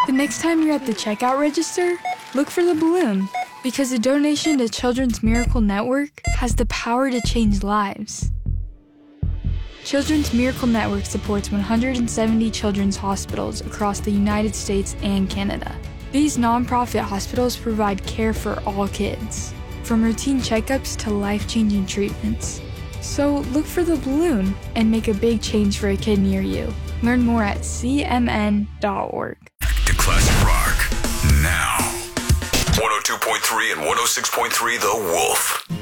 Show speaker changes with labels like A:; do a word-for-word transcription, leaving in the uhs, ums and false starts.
A: The next time you're at the checkout register, look for the balloon, because a donation to Children's Miracle Network has the power to change lives. Children's Miracle Network supports one hundred seventy children's hospitals across the United States and Canada. These nonprofit hospitals provide care for all kids, from routine checkups to life-changing treatments. So look for the balloon and make a big change for a kid near you. Learn more at c m n dot org.
B: To classic rock now. one oh two point three and one oh six point three The Wolf.